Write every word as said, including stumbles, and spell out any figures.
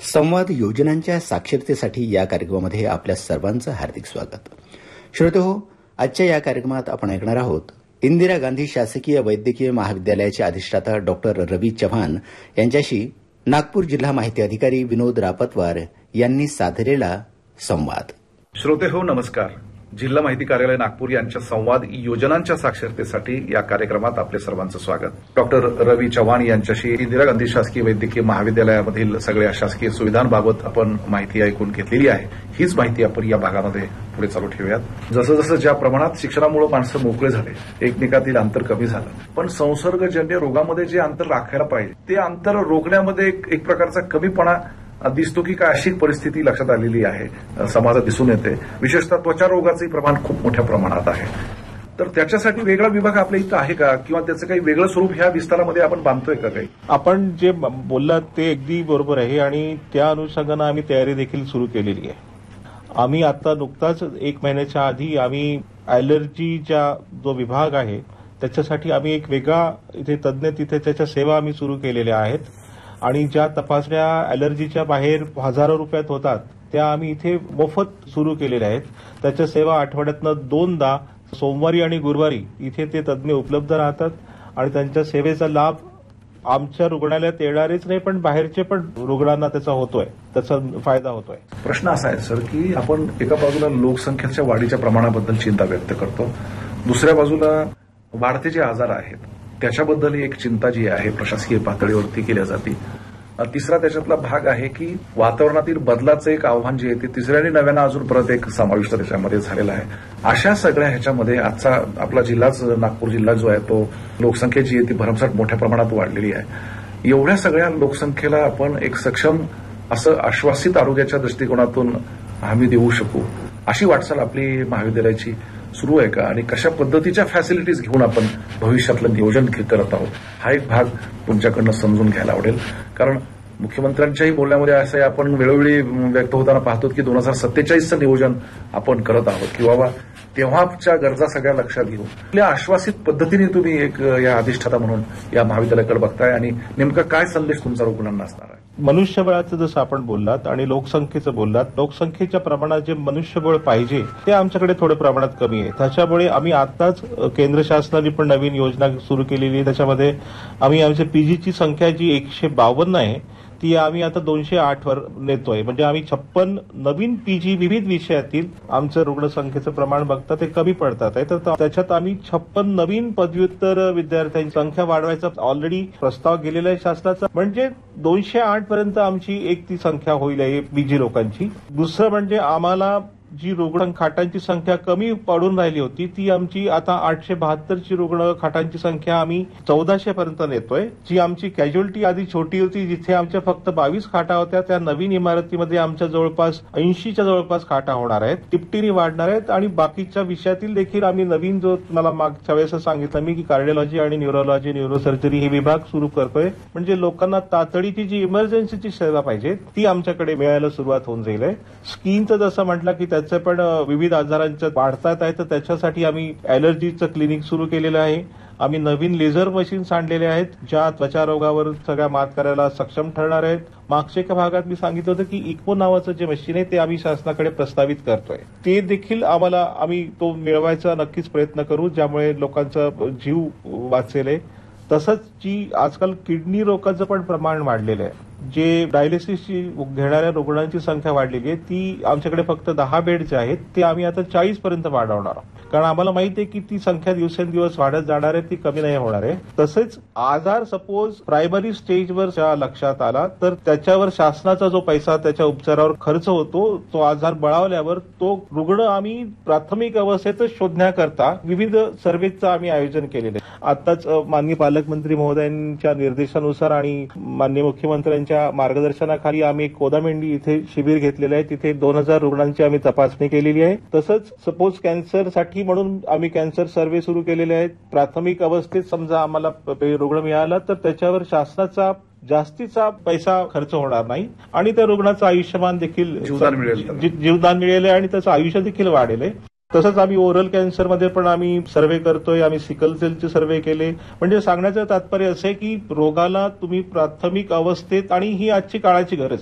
संवाद योजनांच्या साक्षरतेसाठी या कार्यक्रमामध्ये आपल्या सर्वांचं हार्दिक स्वागत. श्रोतेहो, आजच्या या कार्यक्रमात आपण ऐकणार आहोत इंदिरा गांधी शासकीय वैद्यकीय महाविद्यालयाचे अधिष्ठाता डॉक्टर रवी चव्हाण यांच्याशी नागपूर जिल्हा माहिती अधिकारी विनोद रापतवार यांनी साधलेला संवाद. श्रोतेहो, नमस्कार. जिल्हा माहिती कार्यालय नागपूर यांच्या संवाद योजनांच्या साक्षरतेसाठी या कार्यक्रमात आपले सर्वांचं स्वागत. डॉक्टर रवी चव्हाण यांच्याशी इंदिरा गांधी शासकीय वैद्यकीय महाविद्यालयामधील सगळ्या शासकीय सुविधांबाबत आपण माहिती ऐकून घेतलेली आहे. हीच माहिती आपण या भागामध्ये पुढे चालू ठेवूयात. जसं जसं ज्या प्रमाणात शिक्षणामुळे माणसं मोकळे झाले, एकमेकातील अंतर कमी झालं, पण संसर्गजन्य रोगामध्ये जे अंतर राखायला पाहिजे ते अंतर रोखण्यामध्ये एक प्रकारचा कमीपणा दिसतो की काय, अशी परिस्थिती लक्षात आलेली आहे, समाजात दिसून येते. विशेषतः त्वचा रोगाचे प्रमाण खूप मोठ्या प्रमाणात आहे. तर त्याच्यासाठी वेगळा विभाग आपल्या इथं आहे का, किंवा त्याचं काही वेगळं स्वरूप ह्या विस्तारामध्ये आपण बांधतोय का? काही आपण जे बोललात ते अगदी बरोबर आहे आणि त्या अनुषंगानं आम्ही तयारी देखील सुरू केलेली आहे. आम्ही आता नुकताच एक महिन्याच्या आधी आम्ही अॅलर्जीचा जो विभाग आहे त्याच्यासाठी आम्ही एक वेगळा इथे तज्ज्ञ तिथे त्याच्या सेवा आम्ही सुरू केलेल्या आहेत आणि ज्या तपासण्या अॅलर्जीच्या बाहेर हजारो रुपयात होतात त्या आम्ही इथे मोफत सुरू केलेल्या आहेत. त्याच्या सेवा आठवड्यातनं दोनदा सोमवारी आणि गुरुवारी इथे ते तज्ज्ञ उपलब्ध राहतात आणि त्यांच्या सेवेचा लाभ आमच्या रुग्णालयात येणारेच नाही पण बाहेरचे पण रुग्णांना त्याचा होतोय, त्याचा फायदा होतोय. प्रश्न असा आहे सर की आपण एका बाजूला लोकसंख्येच्या वाढीच्या प्रमाणाबद्दल चिंता व्यक्त करतो, दुसऱ्या बाजूला वाढते जे आजार आहेत त्याच्याबद्दल एक चिंता जी आहे प्रशासकीय पातळीवरती केल्या जाते. तिसरा त्याच्यातला भाग आहे की वातावरणातील बदलाचं एक आव्हान जे आहे ते तिसऱ्या आणि नव्यानं अजून परत एक समाविष्ट त्याच्यामध्ये झालेला आहे. अशा सगळ्या ह्याच्यामध्ये आजचा आपला जिल्हाच नागपूर जिल्हा जो आहे तो लोकसंख्या जी आहे ती भरमसाठ मोठ्या प्रमाणात वाढलेली आहे. एवढ्या सगळ्या लोकसंख्येला आपण एक सक्षम असं आश्वासित आरोग्याच्या दृष्टिकोनातून हमी देऊ शकू अशी वाटचाल आपली महाविद्यालयाची सुरू आहे का, आणि कशा पद्धतीच्या फॅसिलिटीज घेऊन आपण भविष्यातलं नियोजन करत आहोत हा एक भाग तुमच्याकडनं समजून घ्यायला आवडेल. कारण मुख्यमंत्र्यांच्याही बोलण्यामध्ये असं आपण वेळोवेळी व्यक्त होताना पाहतो की दोन हजार सत्तेचाळीसचं नियोजन आपण करत आहोत की बाबा तेव्हाच्या गरजा सगळ्या लक्षात घेऊन आपल्या आश्वासित पद्धतीने तुम्ही एक या अधिष्ठाता म्हणून या महाविद्यालयाकडे बघताय आणि नेमका काय संदेश तुमचा रुग्णांना असणार आहे? मनुष्यबळाचं जसं आपण बोललात आणि लोकसंख्येचं बोललात, लोकसंख्येच्या प्रमाणात जे मनुष्यबळ पाहिजे ते आमच्याकडे थोड्या प्रमाणात कमी आहे. त्याच्यामुळे आम्ही आताच केंद्र शासनाने पण नवीन योजना सुरू केलेली आहे. त्याच्यामध्ये आम्ही आमच्या पीजीची संख्या जी एकशे बावन्न आहे ती आम्ही आता दोनशे आठ वर नेतोय. म्हणजे आम्ही छप्पन नवीन पीजी विविध विषयातील आमचं रुग्णसंख्येचं प्रमाण बघता ते कमी पडतात आहे. तर त्याच्यात आम्ही छप्पन नवीन पदव्युत्तर विद्यार्थ्यांची संख्या वाढवायचा ऑलरेडी प्रस्ताव गेलेला आहे शासनाचा. म्हणजे दोनशे आठ पर्यंत आमची एक ती संख्या होईल आहे पीजी लोकांची. दुसरं म्हणजे आम्हाला जी रुग्ण खाटांची संख्या कमी पडून राहिली होती ती आमची आता आठशे बहात्तरची रुग्ण खाटांची संख्या आम्ही चौदाशे पर्यंत नेतोय. जी आमची कॅज्युअल्टी आधी छोटी होती जिथे आमच्या फक्त बावीस खाटा होत्या त्या नवीन इमारतीमध्ये आमच्या जवळपास ऐंशीच्या जवळपास खाटा होणार आहेत, तिपटीने वाढणार आहेत. आणि बाकीच्या विषयातील देखील आम्ही नवीन जो मला मागच्या वेळेस सांगितलं मी की कार्डिओलॉजी आणि न्यूरोलॉजी न्यूरोसर्जरी हे विभाग सुरू करतोय. म्हणजे लोकांना तातडीची जी इमर्जन्सीची सेवा पाहिजे ती आमच्याकडे मिळायला सुरुवात होऊन जाईल. स्किनचं जसं म्हटलं की त्याचे पण विविध आजारांचं वाढतात आहे तर त्याच्यासाठी आम्ही अॅलर्जीचं क्लिनिक सुरू केलेलं आहे. आम्ही नवीन लेझर मशीन्स आणलेले आहेत ज्या त्वचा रोगावर सगळ्या मात करायला सक्षम ठरणार आहेत. मागच्या एका भागात मी सांगितलं होतं की इको नावाचं जे मशीन आहे ते आम्ही शासनाकडे प्रस्तावित करतोय. ते देखील आम्हाला आम्ही तो मिळवायचा नक्कीच प्रयत्न करू ज्यामुळे लोकांचा जीव वाचेल. तसंच जी आजकाल किडनी रोगाचं पण प्रमाण वाढलेलं आहे, जे डायलिसिसची घेणाऱ्या रुग्णांची संख्या वाढलेली आहे ती आमच्याकडे फक्त दहा बेड जे आहेत ते आम्ही आता चाळीस पर्यंत वाढवणार आहोत. कारण आम्हाला माहिती आहे की ती संख्या दिवसेंदिवस वाढत जाणार आहे, ती कमी नाही होणार आहे. तसेच आजार सपोज प्रायमरी स्टेजवर लक्षात आला तर त्याच्यावर शासनाचा जो पैसा त्याच्या उपचारावर खर्च होतो तो आजार बळावल्यावर तो रुग्ण आम्ही प्राथमिक अवस्थेतच शोधण्याकरता विविध सर्व्हेचं आम्ही आयोजन केलेलं आहे. आताच माननीय पालकमंत्री महोदयांच्या निर्देशानुसार आणि माननीय मुख्यमंत्र्यांच्या मार्गदर्शनाखाली आम्ही कोदामेंडी इथे शिबिर घेतलेलं आहे. तिथे दोन हजार रुग्णांची आम्ही तपासणी केलेली आहे. तसंच सपोज कॅन्सरसाठी म्हणून आम्ही कॅन्सर सर्व्हे सुरू केलेले आहेत. प्राथमिक अवस्थेत समजा आम्हाला रुग्ण मिळाला तर त्याच्यावर शासनाचा जास्तीचा पैसा खर्च होणार नाही आणि त्या रुग्णाचं आयुष्यमान देखील जीवदान मिळेल जीवदान मिळेल आणि त्याचं आयुष्य देखील वाढेल. तसंच आम्ही ओरल कॅन्सरमध्ये पण आम्ही सर्व्हे करतोय. आम्ही सिकल सेलचे सर्व्हे केले. म्हणजे सांगण्याचं तात्पर्य असे की रोगाला तुम्ही प्राथमिक अवस्थेत, आणि ही आजची काळाची गरज